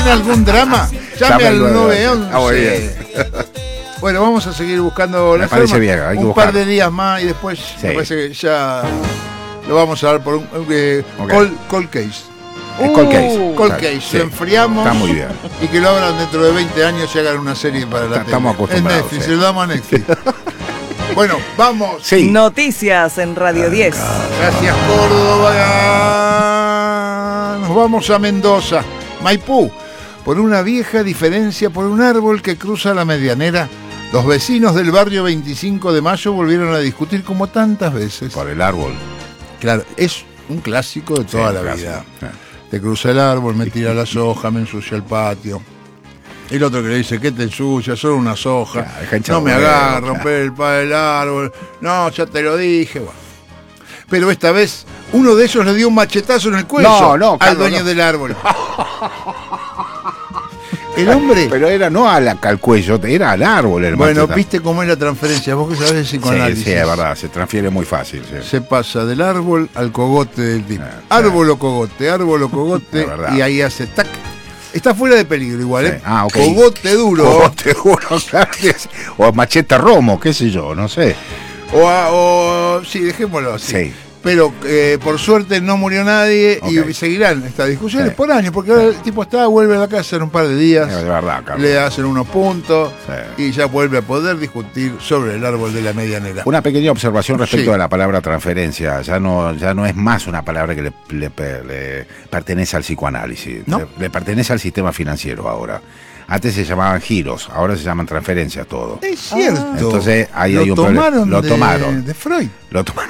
¿Tiene algún drama? Llame al 911. Ah, muy bien. Bueno, vamos a seguir buscando Me la parece forma. bien, hay que un buscar. par de días más y después Sí. me parece que ya lo vamos a dar por un cold case. Cold Case. Cold Está- case, sí. lo enfriamos. Está muy bien. Y que lo abran dentro de 20 años y hagan una serie para la tele. Estamos acostumbrados, En Netflix, sí. se lo damos a Netflix. Bueno, vamos. Sí. Noticias en Radio 10. Gracias, Córdoba. Nos vamos a Mendoza, Maipú. Por una vieja diferencia, por un árbol que cruza la medianera, los vecinos del barrio 25 de Mayo volvieron a discutir como tantas veces. Por el árbol. Claro, es un clásico de toda Sí, la clásico. vida. Sí. Te cruza el árbol, me tira las hojas, me ensucia el patio. El otro que le dice, ¿qué te ensucia? Solo unas hojas. Claro, deja hinchar No me huevo, hagas claro. romper el palo del árbol. No, ya te lo dije. Bueno. Pero esta vez, uno de ellos le dio un machetazo en el cuello No, al Carlos, dueño no. del árbol. El hombre... Pero era no al cuello, era al árbol el Bueno, machetazo. viste cómo es la transferencia. Vos que sabés de Sí, psicoanálisis. sí, es verdad, se transfiere muy fácil. Sí. Se pasa del árbol al cogote del tipo. Sí. Árbol o cogote, Es verdad. y ahí hace tac. Está fuera de peligro igual, Sí. ¿eh? Ah, ok. Cogote duro. Cogote duro, claro que sí. O macheta romo, qué sé yo, no sé. Sí, dejémoslo así. Sí. Pero por suerte no murió nadie Ok. y seguirán estas discusiones Sí. por años, porque ahora el tipo vuelve a la casa en un par de días, Es de verdad, Carlos. le hacen unos puntos Sí. y ya vuelve a poder discutir sobre el árbol de la medianera. Una pequeña observación respecto Sí. de la palabra transferencia. Ya no es más una palabra que le pertenece al psicoanálisis. ¿No? Le pertenece al sistema financiero ahora. Antes se llamaban giros, ahora se llaman transferencias todo. Es cierto. Entonces, ahí lo hay un problema. tomaron Lo tomaron. de Freud. Lo tomaron.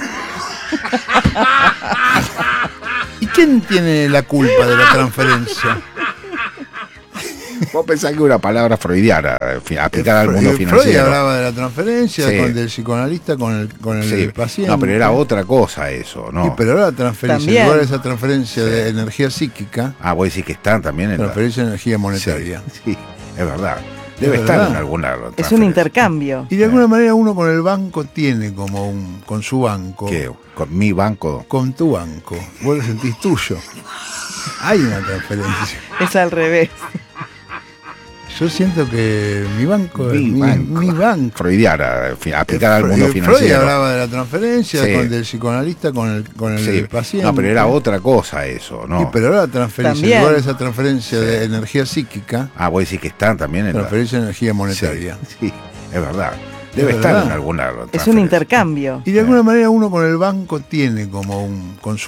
¿Y quién tiene la culpa de la transferencia? Vos pensás que es una palabra freudiana, aplicada al mundo Freud financiero. hablaba de la transferencia Sí. del psicoanalista con el Sí. paciente. No, pero era otra cosa eso, ¿no? Sí, pero ahora la transferencia, También. en lugar de esa transferencia de energía psíquica, Ah, vos decís que están también en la... transferencia de energía monetaria. Sí, es verdad. Debe Es estar verdad. en algún lado. Es un transferencia. intercambio. Y de alguna manera uno con el banco tiene como con su banco, ¿Qué? ¿Con mi banco? con tu banco, vos lo sentís tuyo. Hay una transferencia. Es al revés. Yo siento que mi banco es Mi banco. mi banco. Freudiana, aplicada al mundo Freud financiero. hablaba de la transferencia Sí. del psicoanalista con el Sí. paciente. No, pero era otra cosa eso, ¿no? Sí, pero ahora la transferencia, También. en lugar de esa transferencia de energía psíquica, Ah, vos decís que están también en la... transferencia de energía monetaria. Sí, es verdad. Debe Es estar verdad. en algún lado. Es un intercambio. Y de alguna manera uno con el banco tiene como con su